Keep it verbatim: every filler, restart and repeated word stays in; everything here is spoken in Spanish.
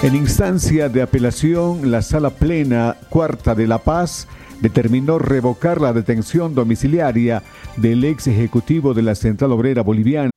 En instancia de apelación, la Sala Plena Cuarta de La Paz determinó revocar la detención domiciliaria del ex ejecutivo de la Central Obrera Boliviana,